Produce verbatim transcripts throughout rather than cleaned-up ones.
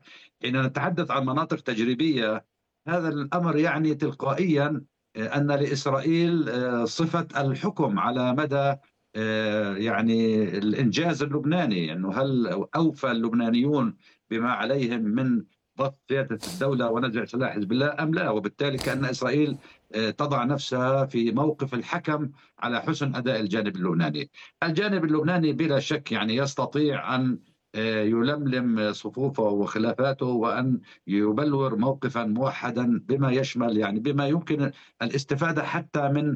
حين نتحدث عن مناطق تجريبية، هذا الأمر يعني تلقائيا أن لإسرائيل صفة الحكم على مدى يعني الإنجاز اللبناني، أنه هل أوفى اللبنانيون بما عليهم من ضبط سيادة الدولة ونزع سلاح حزب الله أم لا؟ وبالتالي كأن إسرائيل تضع نفسها في موقف الحكم على حسن أداء الجانب اللبناني. الجانب اللبناني بلا شك يعني يستطيع أن يلملم صفوفه وخلافاته وأن يبلور موقفا موحدا بما يشمل يعني بما يمكن الاستفادة حتى من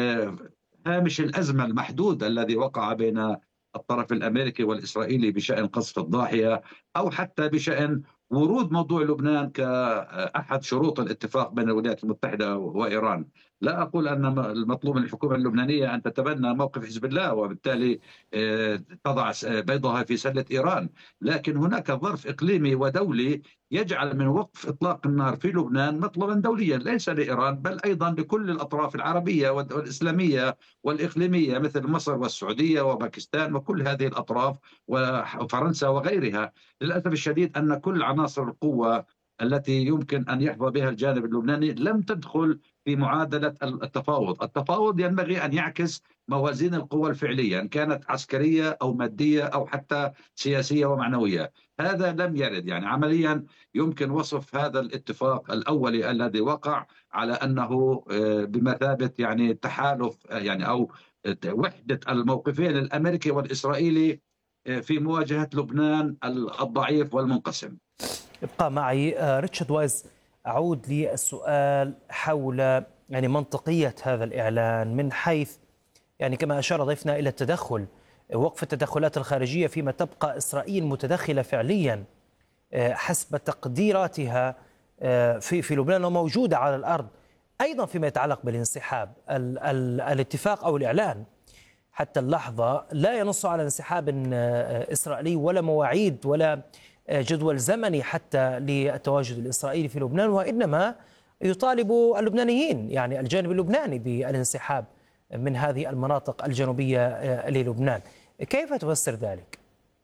هامش الأزمة المحدود الذي وقع بين الطرف الأمريكي والإسرائيلي بشأن قصف الضاحية، أو حتى بشأن ورود موضوع لبنان كأحد شروط الاتفاق بين الولايات المتحدة وإيران. لا أقول أن المطلوب من الحكومة اللبنانية أن تتبنى موقف حزب الله وبالتالي تضع بيضها في سلة إيران، لكن هناك ظرف إقليمي ودولي يجعل من وقف إطلاق النار في لبنان مطلبا دوليا ليس لإيران بل أيضا لكل الأطراف العربية والإسلامية والإقليمية مثل مصر والسعودية وباكستان وكل هذه الأطراف وفرنسا وغيرها. للأسف الشديد أن كل عناصر القوة التي يمكن أن يحظى بها الجانب اللبناني لم تدخل في معادلة التفاوض. التفاوض ينبغي أن يعكس موازين القوى الفعلية إن كانت عسكرية أو مادية أو حتى سياسية ومعنوية. هذا لم يرد. يعني عمليا يمكن وصف هذا الاتفاق الأولي الذي وقع على أنه بمثابة يعني تحالف يعني أو وحدة الموقفين الأمريكي والإسرائيلي في مواجهة لبنان الضعيف والمنقسم. ابقى معي ريتشارد وايز. أعود للسؤال حول يعني منطقية هذا الإعلان من حيث يعني كما أشار ضيفنا إلى التدخل، وقف التدخلات الخارجية فيما تبقى إسرائيل متدخلة فعليا حسب تقديراتها في في لبنان وموجودة على الأرض، أيضا فيما يتعلق بالانسحاب. ال ال الاتفاق أو الإعلان حتى اللحظة لا ينص على انسحاب إسرائيلي ولا مواعيد ولا جدول زمني حتى للتواجد الإسرائيلي في لبنان، وإنما يطالب اللبنانيين يعني الجانب اللبناني بالانسحاب من هذه المناطق الجنوبية للبنان. كيف تفسر ذلك؟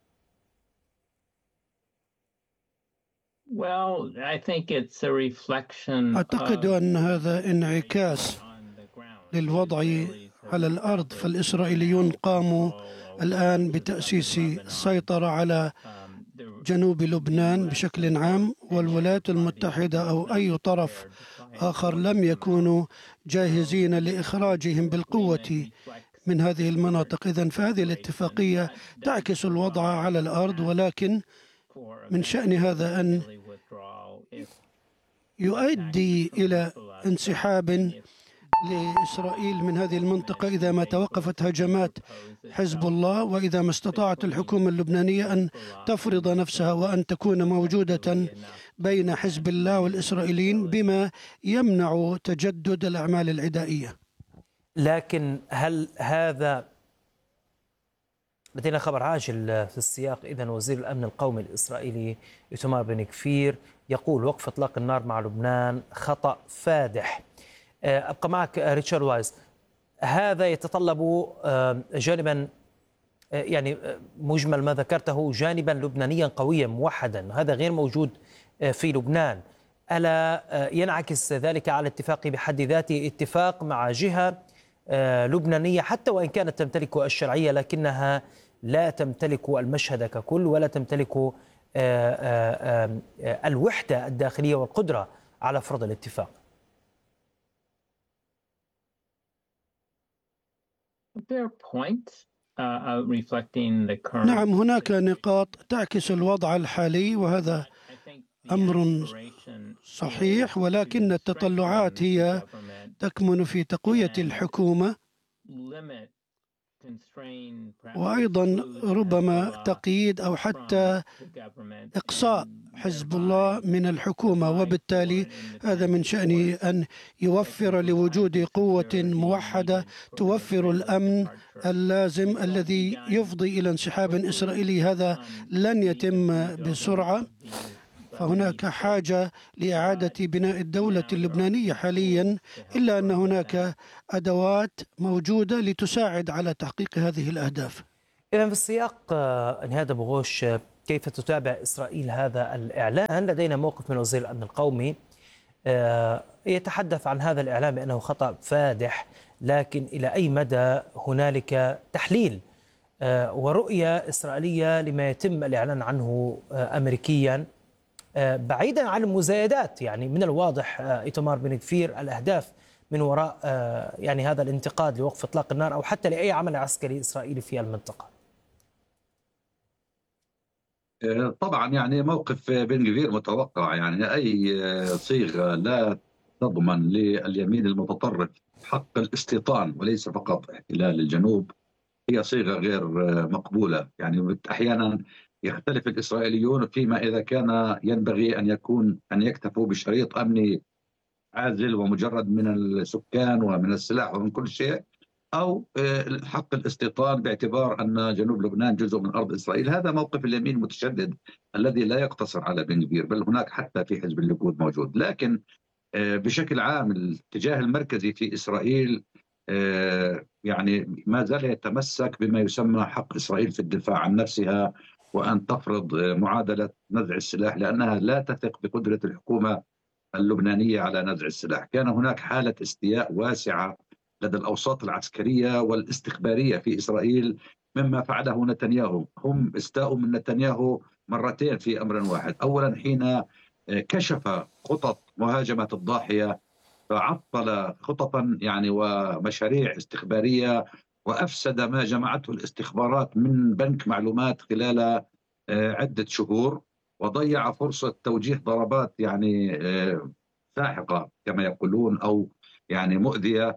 أعتقد أن هذا انعكاس للوضع على الأرض، فالإسرائيليون قاموا الآن بتأسيس سيطرة على جنوب لبنان بشكل عام، والولايات المتحدة أو أي طرف آخر لم يكونوا جاهزين لإخراجهم بالقوة من هذه المناطق. إذن فهذه الاتفاقية تعكس الوضع على الأرض، ولكن من شأن هذا أن يؤدي إلى انسحاب لإسرائيل من هذه المنطقة إذا ما توقفت هجمات حزب الله، وإذا ما استطاعت الحكومة اللبنانية أن تفرض نفسها وأن تكون موجودة بين حزب الله والإسرائيليين بما يمنع تجدد الأعمال العدائية. لكن هل هذا لدينا خبر عاجل في السياق؟ إذن وزير الأمن القومي الإسرائيلي إيتمار بن كفير يقول وقف إطلاق النار مع لبنان خطأ فادح. أبقى معك ريتشارد وايز. هذا يتطلب جانبا يعني مجمل ما ذكرته جانبا لبنانيا قويا موحدا، هذا غير موجود في لبنان. ألا ينعكس ذلك على اتفاق بحد ذاته، اتفاق مع جهة لبنانية حتى وإن كانت تمتلك الشرعية لكنها لا تمتلك المشهد ككل ولا تمتلك الوحدة الداخلية والقدرة على فرض الاتفاق؟ نعم، هناك نقاط تعكس الوضع الحالي وهذا أمر صحيح، ولكن التطلعات هي تكمن في تقوية الحكومة وأيضا ربما تقييد أو حتى إقصاء حزب الله من الحكومة، وبالتالي هذا من شأنه أن يوفر لوجود قوة موحدة توفر الأمن اللازم الذي يفضي إلى انسحاب إسرائيلي. هذا لن يتم بسرعة، فهناك حاجة لإعادة بناء الدولة اللبنانية حاليا، إلا أن هناك أدوات موجودة لتساعد على تحقيق هذه الأهداف. إذن في السياق نهاد أبو غوش، كيف تتابع إسرائيل هذا الإعلان؟ لدينا موقف من وزير الأمن القومي يتحدث عن هذا الإعلان بأنه خطأ فادح، لكن إلى أي مدى هنالك تحليل ورؤية إسرائيلية لما يتم الإعلان عنه أمريكيا بعيدا عن المزايدات؟ يعني من الواضح إيتمار بن غفير الأهداف من وراء يعني هذا الانتقاد لوقف إطلاق النار أو حتى لأي عمل عسكري إسرائيلي في المنطقة. طبعا يعني موقف بن غفير متوقع، يعني أي صيغة لا تضمن لليمين المتطرف حق الاستيطان وليس فقط احتلال الجنوب هي صيغة غير مقبولة. يعني أحيانا يختلف الإسرائيليون فيما إذا كان ينبغي أن يكون أن يكتفوا بشريط أمني عازل ومجرد من السكان ومن السلاح ومن كل شيء، أو حق الاستيطان باعتبار أن جنوب لبنان جزء من أرض إسرائيل. هذا موقف اليمين المتشدد الذي لا يقتصر على بن غفير، بل هناك حتى في حزب الليكود موجود. لكن بشكل عام الاتجاه المركزي في إسرائيل يعني ما زال يتمسك بما يسمى حق إسرائيل في الدفاع عن نفسها وأن تفرض معادلة نزع السلاح، لأنها لا تثق بقدرة الحكومة اللبنانية على نزع السلاح. كان هناك حالة استياء واسعة لدى الأوساط العسكرية والاستخبارية في إسرائيل مما فعله نتنياهو. هم استاءوا من نتنياهو مرتين في أمر واحد. أولا حين كشف خطط مهاجمة الضاحية فعطل خططا يعني ومشاريع استخبارية وأفسد ما جمعته الاستخبارات من بنك معلومات خلال عدة شهور، وضيع فرصة توجيه ضربات يعني ساحقة كما يقولون أو يعني مؤذية.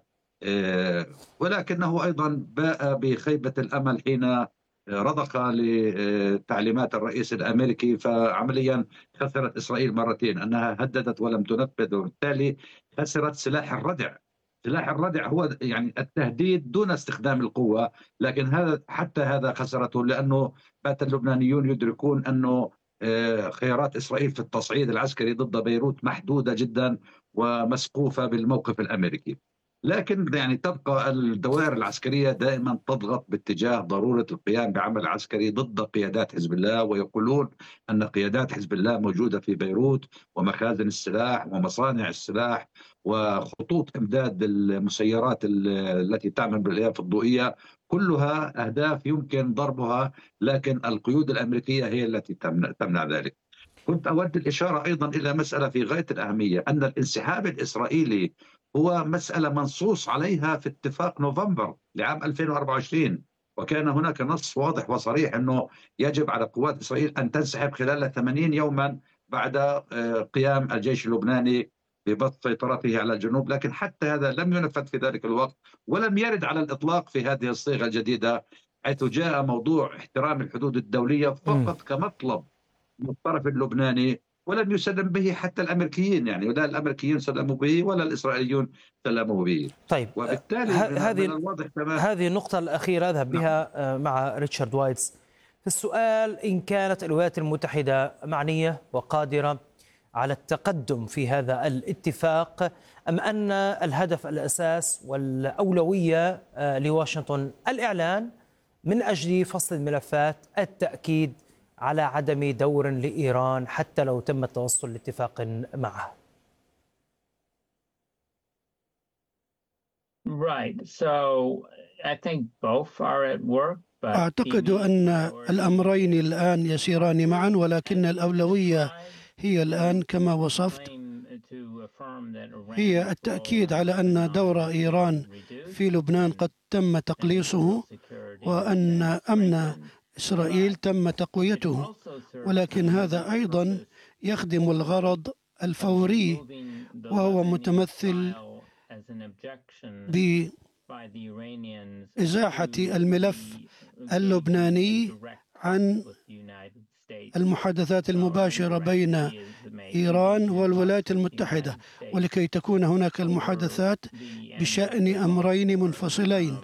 ولكنه أيضا باء بخيبة الأمل حين رضخ لتعليمات الرئيس الأمريكي، فعمليا خسرت إسرائيل مرتين، أنها هددت ولم تنفذ، وبالتالي خسرت سلاح الردع. سلاح الردع هو يعني التهديد دون استخدام القوة، لكن هذا حتى هذا خسرته، لأنه بات اللبنانيون يدركون أنه خيارات إسرائيل في التصعيد العسكري ضد بيروت محدودة جدا ومسقوفة بالموقف الأمريكي. لكن يعني تبقى الدوائر العسكرية دائما تضغط باتجاه ضرورة القيام بعمل عسكري ضد قيادات حزب الله، ويقولون أن قيادات حزب الله موجودة في بيروت ومخازن السلاح ومصانع السلاح وخطوط إمداد المسيرات التي تعمل بالإلياف الضوئية، كلها أهداف يمكن ضربها، لكن القيود الأمريكية هي التي تمنع ذلك. كنت أود الإشارة أيضا إلى مسألة في غاية الأهمية، أن الانسحاب الإسرائيلي هو مسألة منصوص عليها في اتفاق نوفمبر لعام ألفين وأربعة وعشرين، وكان هناك نص واضح وصريح أنه يجب على قوات إسرائيل أن تنسحب خلال ثمانين يوما بعد قيام الجيش اللبناني ببسط سيطرته على الجنوب. لكن حتى هذا لم ينفذ في ذلك الوقت، ولم يرد على الإطلاق في هذه الصيغة الجديدة، حيث جاء موضوع احترام الحدود الدولية فقط كمطلب من الطرف اللبناني، ولم يسلم به حتى الأمريكيين، يعني لا الأمريكيين سلموا به ولا الإسرائيليون سلموا به. طيب وبالتالي هذه هذه النقطة الأخيرة أذهب بها نعم. مع ريتشارد وايتز في السؤال: إن كانت الولايات المتحدة معنية وقادرة على التقدم في هذا الاتفاق، أم أن الهدف الأساس والأولوية لواشنطن الإعلان من أجل فصل الملفات، التأكيد على عدم دور لإيران حتى لو تم التوصل لاتفاق معها؟ Right. So I think both are at work. أعتقد أن الأمرين الآن يسيران معا، ولكن الأولوية هي الآن كما وصفت هي التأكيد على أن دور إيران في لبنان قد تم تقليصه، وأن أمن إسرائيل تم تقويته، ولكن هذا أيضا يخدم الغرض الفوري، وهو متمثل بإزاحة الملف اللبناني عن المحادثات المباشرة بين إيران والولايات المتحدة، ولكي تكون هناك المحادثات بشأن أمرين منفصلين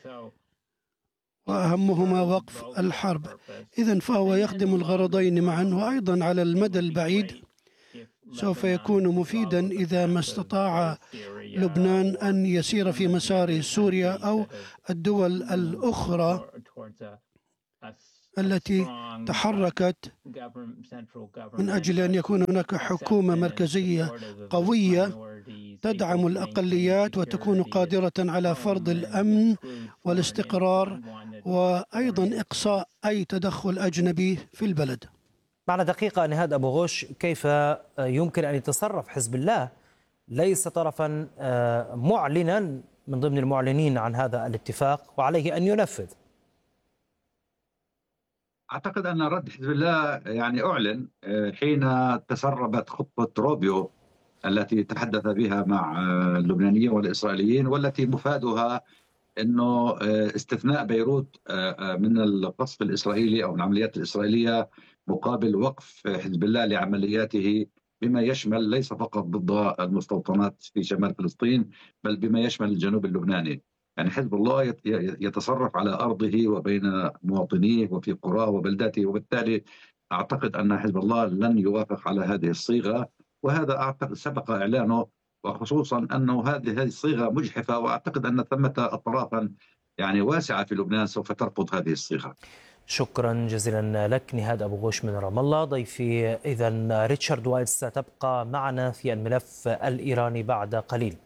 وأهمهما وقف الحرب. إذن فهو يخدم الغرضين معا، وأيضا على المدى البعيد سوف يكون مفيدا إذا ما استطاع لبنان أن يسير في مسار سوريا أو الدول الأخرى التي تحركت من أجل أن يكون هناك حكومة مركزية قوية تدعم الأقليات وتكون قادرة على فرض الأمن والاستقرار وأيضا إقصاء أي تدخل أجنبي في البلد. معنا دقيقة نهاد أبو غوش، كيف يمكن أن يتصرف حزب الله؟ ليس طرفا معلنا من ضمن المعلنين عن هذا الاتفاق وعليه أن ينفذ. أعتقد أن رد حزب الله يعني أعلن حين تسربت خطة روبيو التي تحدث بها مع اللبنانيين والإسرائيليين، والتي مفادها أنه استثناء بيروت من القصف الإسرائيلي أو العمليات الإسرائيلية مقابل وقف حزب الله لعملياته، بما يشمل ليس فقط ضد المستوطنات في شمال فلسطين بل بما يشمل الجنوب اللبناني. يعني حزب الله يتصرف على أرضه وبين مواطنيه وفي قراه وبلداته، وبالتالي أعتقد أن حزب الله لن يوافق على هذه الصيغة، وهذا أعتقد سبق إعلانه، وخصوصا أنه هذه هذه الصيغة مجحفة، وأعتقد أن ثمة أطرافا يعني واسعة في لبنان سوف ترفض هذه الصيغة. شكرا جزيلا لك نهاد أبو غوش من رام الله. ضيفي إذن ريتشارد وايز ستبقى معنا في الملف الإيراني بعد قليل.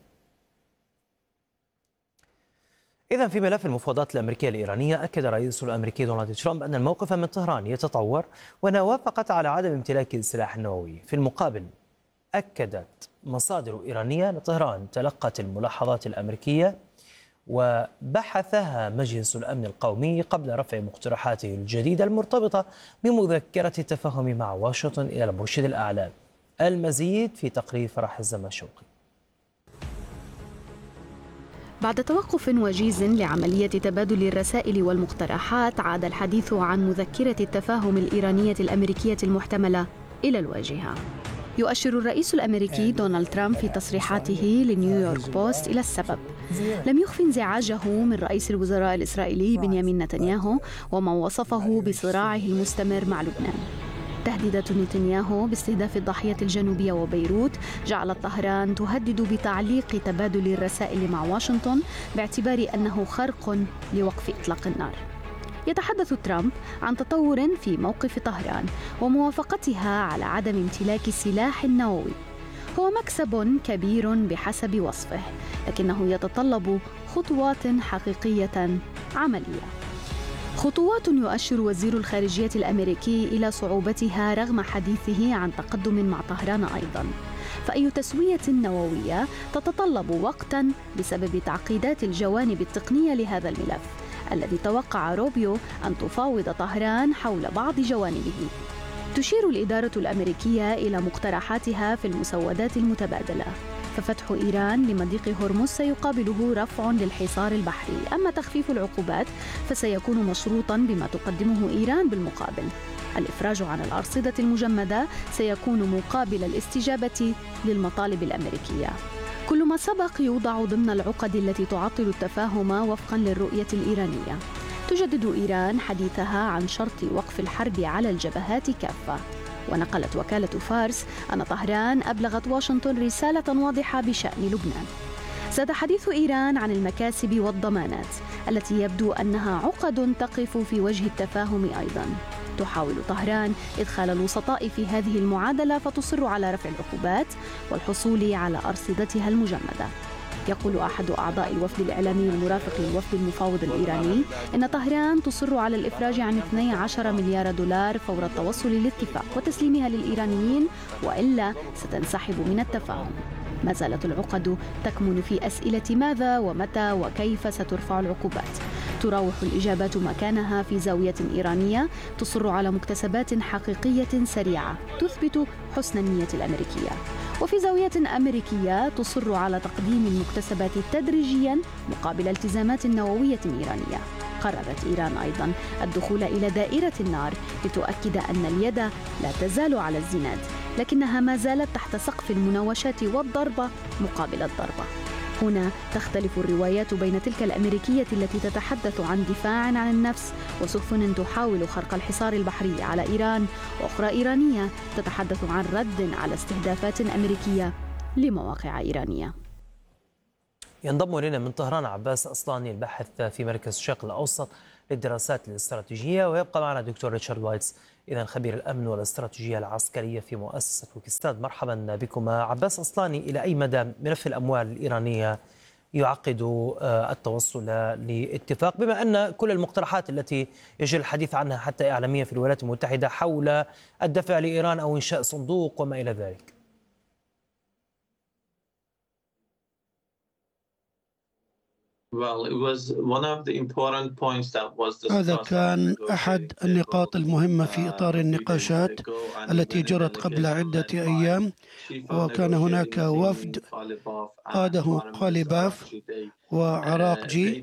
إذن في ملف المفاوضات الأمريكية الإيرانية، أكد الرئيس الأمريكي دونالد ترامب أن الموقف من طهران يتطور وأنها وافقت على عدم امتلاك السلاح النووي. في المقابل أكدت مصادر إيرانية أن طهران تلقت الملاحظات الأمريكية وبحثها مجلس الأمن القومي قبل رفع مقترحاته الجديدة المرتبطة بمذكرة التفاهم مع واشنطن إلى المرشد الأعلى. المزيد في تقرير فرح الزماشوقي. بعد توقف وجيز لعملية تبادل الرسائل والمقترحات، عاد الحديث عن مذكرة التفاهم الإيرانية الأمريكية المحتملة إلى الواجهة. يؤشر الرئيس الأمريكي دونالد ترامب في تصريحاته لنيويورك بوست إلى السبب. لم يخفي انزعاجه من رئيس الوزراء الإسرائيلي بنيامين نتنياهو وما وصفه بصراعه المستمر مع لبنان. تهديدات نتنياهو باستهداف الضاحية الجنوبية وبيروت جعلت طهران تهدد بتعليق تبادل الرسائل مع واشنطن باعتبار أنه خرق لوقف إطلاق النار. يتحدث ترامب عن تطور في موقف طهران وموافقتها على عدم امتلاك سلاح نووي. هو مكسب كبير بحسب وصفه، لكنه يتطلب خطوات حقيقية عملية. خطوات يؤشر وزير الخارجية الأمريكي إلى صعوبتها رغم حديثه عن تقدم مع طهران أيضاً. فأي تسوية نووية تتطلب وقتاً بسبب تعقيدات الجوانب التقنية لهذا الملف الذي توقع روبيو أن تفاوض طهران حول بعض جوانبه. تشير الإدارة الأمريكية إلى مقترحاتها في المسودات المتبادلة، ففتح إيران لمضيق هرمز سيقابله رفع للحصار البحري، أما تخفيف العقوبات فسيكون مشروطاً بما تقدمه إيران بالمقابل. الإفراج عن الأرصدة المجمدة سيكون مقابل الاستجابة للمطالب الأمريكية. كل ما سبق يوضع ضمن العقد التي تعطل التفاهم وفقاً للرؤية الإيرانية. تجدد إيران حديثها عن شرط وقف الحرب على الجبهات كافة. ونقلت وكالة فارس أن طهران أبلغت واشنطن رسالة واضحة بشأن لبنان. زاد حديث إيران عن المكاسب والضمانات التي يبدو أنها عقد تقف في وجه التفاهم أيضاً. تحاول طهران إدخال الوسطاء في هذه المعادلة، فتصر على رفع العقوبات والحصول على أرصدتها المجمدة. يقول أحد أعضاء الوفد الإعلامي المرافق للوفد المفاوض الإيراني إن طهران تصر على الإفراج عن اثني عشر مليار دولار فور التوصل للاتفاق وتسليمها للإيرانيين، وإلا ستنسحب من التفاهم. ما زالت العقد تكمن في أسئلة ماذا ومتى وكيف سترفع العقوبات. تراوح الإجابات مكانها في زاوية إيرانية تصر على مكتسبات حقيقية سريعة تثبت حسن النية الأمريكية، وفي زاوية أمريكية تصر على تقديم المكتسبات تدريجياً مقابل التزامات نووية إيرانية. قررت إيران أيضاً الدخول إلى دائرة النار لتؤكد أن اليد لا تزال على الزناد، لكنها ما زالت تحت سقف المناوشات والضربة مقابل الضربة. هنا تختلف الروايات بين تلك الأمريكية التي تتحدث عن دفاع عن النفس وسفن تحاول خرق الحصار البحري على إيران، وأخرى إيرانية تتحدث عن رد على استهدافات أمريكية لمواقع إيرانية. ينضم إلينا من طهران عباس أصلاني الباحث في مركز الشرق الأوسط. للدراسات الاستراتيجية. ويبقى معنا دكتور ريتشارد وايتس إذا خبير الأمن والاستراتيجية العسكرية في مؤسسة وكستاد. مرحبا بكما. عباس أصلاني، إلى أي مدى ملف الأموال الإيرانية يعقد التوصل لاتفاق، بما أن كل المقترحات التي يجري الحديث عنها حتى إعلاميا في الولايات المتحدة حول الدفع لإيران أو إنشاء صندوق وما إلى ذلك؟ هذا كان أحد النقاط المهمة في إطار النقاشات التي جرت قبل عدة أيام، وكان هناك وفد قاده قاليباف وعراقجي،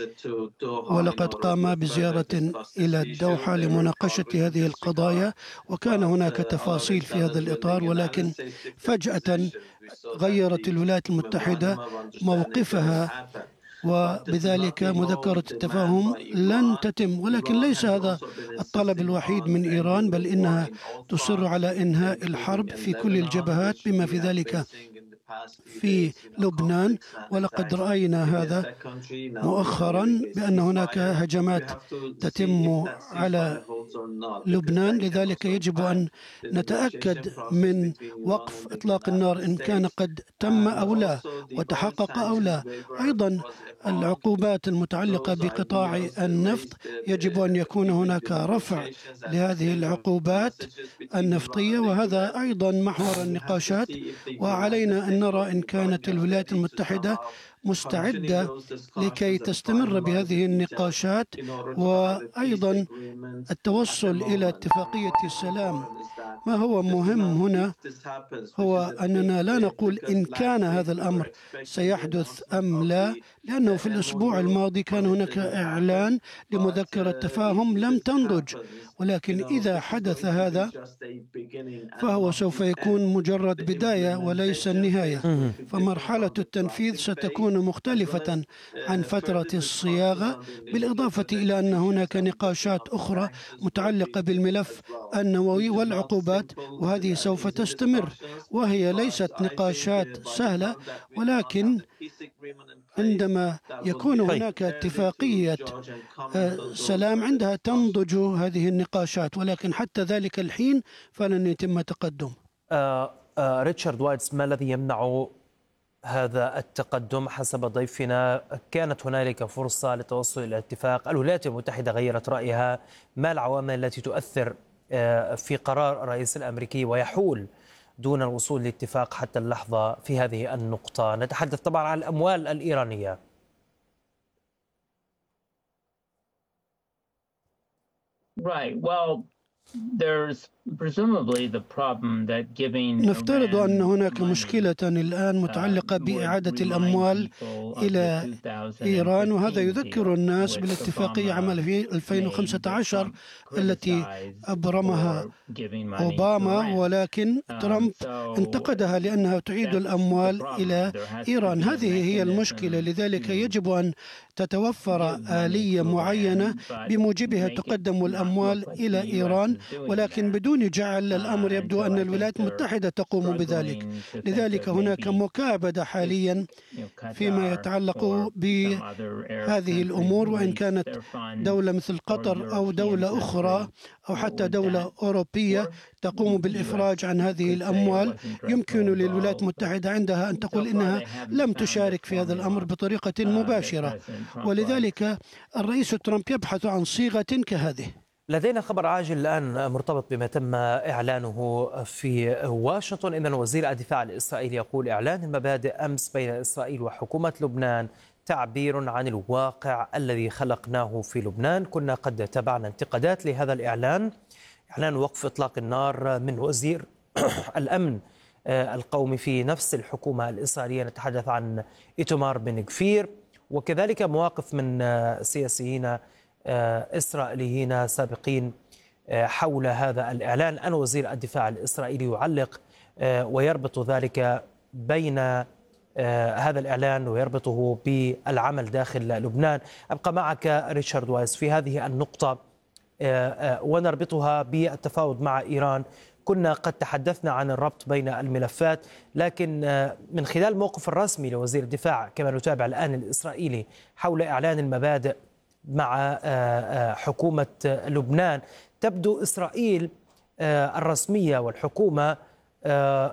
ولقد قام بزيارة إلى الدوحة لمناقشة هذه القضايا، وكان هناك تفاصيل في هذا الإطار. ولكن فجأة غيرت الولايات المتحدة موقفها، وبذلك مذكرة التفاهم لن تتم. ولكن ليس هذا الطلب الوحيد من إيران، بل إنها تصر على إنهاء الحرب في كل الجبهات بما في ذلك في لبنان. ولقد رأينا هذا مؤخرا بأن هناك هجمات تتم على لبنان، لذلك يجب أن نتأكد من وقف إطلاق النار إن كان قد تم أو لا وتحقق أو لا. أيضا العقوبات المتعلقة بقطاع النفط يجب أن يكون هناك رفع لهذه العقوبات النفطية، وهذا أيضا محور النقاشات. وعلينا أن نرى إن كانت الولايات المتحدة مستعدة لكي تستمر بهذه النقاشات، وأيضا التوصل إلى اتفاقية السلام. ما هو مهم هنا هو أننا لا نقول إن كان هذا الأمر سيحدث أم لا، لأنه في الأسبوع الماضي كان هناك إعلان لمذكرة تفاهم لم تنضج، ولكن إذا حدث هذا فهو سوف يكون مجرد بداية وليس النهاية. فمرحلة التنفيذ ستكون مختلفة عن فترة الصياغة، بالإضافة إلى أن هناك نقاشات أخرى متعلقة بالملف النووي والعقوبات، وهذه سوف تستمر، وهي ليست نقاشات سهلة. ولكن عندما يكون هناك اتفاقية سلام عندها تنضج هذه النقاشات، ولكن حتى ذلك الحين فلن يتم تقدم. آه آه ريتشارد وايتس، ما الذي يمنع هذا التقدم؟ حسب ضيفنا كانت هنالك فرصة للتوصل إلى اتفاق، الولايات المتحدة غيرت رأيها. ما العوامل التي تؤثر في قرار الرئيس الأمريكي ويحول دون الوصول لاتفاق حتى اللحظة في هذه النقطة؟ نتحدث طبعا عن الأموال الإيرانية. Right. Well, there's presumably the problem that giving نفترض أن هناك مشكلة الآن متعلقة بإعادة الأموال إلى إيران، وهذا يذكر الناس بالاتفاقية عام ألفين وخمسة عشر التي أبرمها أوباما، ولكن ترامب انتقدها لأنها تعيد الأموال إلى إيران. هذه هي المشكلة، لذلك يجب أن تتوفر آلية معينة بموجبها تقدم الأموال إلى إيران، ولكن بدون جعل الأمر يبدو أن الولايات المتحدة تقوم بذلك. لذلك هناك مكابدة حاليا فيما يتعلق بهذه الأمور، وإن كانت دولة مثل قطر أو دولة أخرى أو حتى دولة أوروبية تقوم بالإفراج عن هذه الأموال، يمكن للولايات المتحدة عندها أن تقول إنها لم تشارك في هذا الأمر بطريقة مباشرة. ولذلك الرئيس ترامب يبحث عن صيغة كهذه. لدينا خبر عاجل الآن مرتبط بما تم إعلانه في واشنطن. إن وزير الدفاع الإسرائيلي يقول إعلان المبادئ أمس بين إسرائيل وحكومة لبنان تعبير عن الواقع الذي خلقناه في لبنان. كنا قد تابعنا انتقادات لهذا الإعلان، إعلان وقف إطلاق النار من وزير الأمن القومي في نفس الحكومة الإسرائيلية، نتحدث عن إيتمار بن غفير، وكذلك مواقف من سياسيين إسرائيليين سابقين حول هذا الإعلان. أن وزير الدفاع الإسرائيلي يعلق ويربط ذلك بين هذا الإعلان ويربطه بالعمل داخل لبنان. أبقى معك ريتشارد وايتس في هذه النقطة ونربطها بالتفاوض مع إيران. كنا قد تحدثنا عن الربط بين الملفات، لكن من خلال الموقف الرسمي لوزير الدفاع كما نتابع الآن الإسرائيلي حول إعلان المبادئ مع حكومة لبنان. تبدو إسرائيل الرسمية والحكومة